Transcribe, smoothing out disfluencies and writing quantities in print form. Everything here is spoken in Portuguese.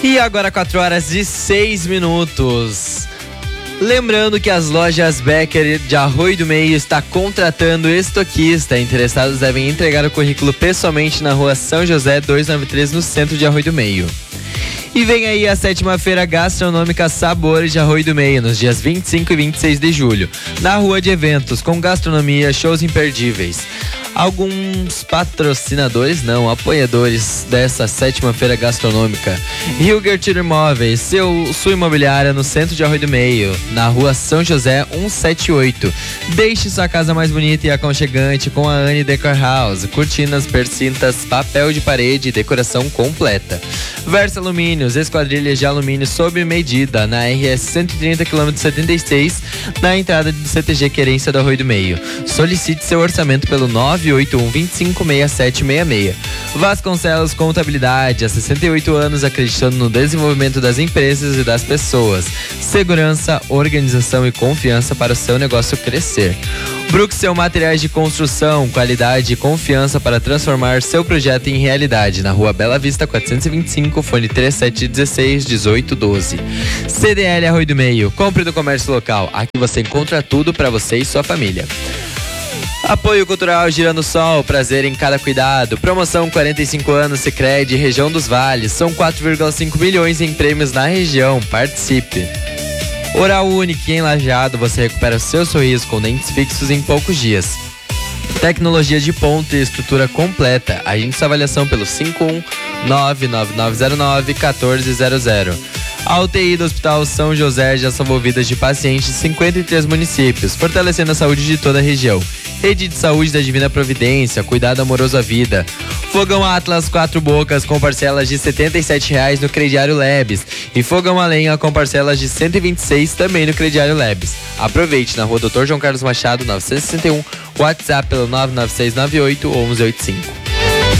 E agora 4h06. Lembrando que as lojas Becker de Arroio do Meio está contratando estoquista. Interessados devem entregar o currículo pessoalmente na rua São José 293, no centro de Arroio do Meio. E vem aí a 7ª Feira Gastronômica Sabores de Arroio do Meio, nos dias 25 e 26 de julho, na Rua de Eventos, com gastronomia, shows imperdíveis. Alguns patrocinadores, apoiadores dessa 7ª Feira Gastronômica: Hilgert Imóveis, sua imobiliária no centro de Arroio do Meio, na Rua São José 178. Deixe sua casa mais bonita e aconchegante com a Anne Decor House. Cortinas, persintas, papel de parede e decoração completa. Versa Alumínios, esquadrilhas de alumínio sob medida, na RS 130 km 76, na entrada do CTG Querência do Arroio do Meio. Solicite seu orçamento pelo 981256766. Vasconcelos Contabilidade, há 68 anos acreditando no desenvolvimento das empresas e das pessoas. Segurança, organização e confiança para o seu negócio crescer. Bruxel Materiais de Construção, qualidade e confiança para transformar seu projeto em realidade, na Rua Bela Vista 425, fone 3716-1812. CDL Arroio do Meio, compre do comércio local. Aqui você encontra tudo para você e sua família. Apoio Cultural Girando Sol, prazer em cada cuidado. Promoção 45 anos Sicredi, região dos Vales. São 4,5 milhões em prêmios na região. Participe. Oral Unique, em Lajeado, você recupera seu sorriso com dentes fixos em poucos dias. Tecnologia de ponta e estrutura completa. Agende sua avaliação pelo 51999091400. A UTI do Hospital São José já salvou vidas de pacientes de 53 municípios, fortalecendo a saúde de toda a região. Rede de Saúde da Divina Providência, cuidado amoroso à vida. Fogão Atlas 4 Bocas com parcelas de R$ 77,00 no Crediário Lebes. E Fogão a Lenha com parcelas de R$ 126,00 também no Crediário Lebes. Aproveite, na rua Dr. João Carlos Machado 961, WhatsApp pelo 99698 1185.